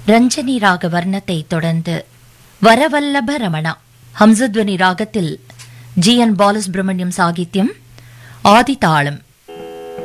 ரஞ்சனி ராக வர்ணத்தை தொடர்ந்து வரவல்லப ரமணா ஹம்சத்வனி ராகத்தில் ஜி என் பாலசுப்ரமணியம் சாகித்யம் ஆதி தாளம்.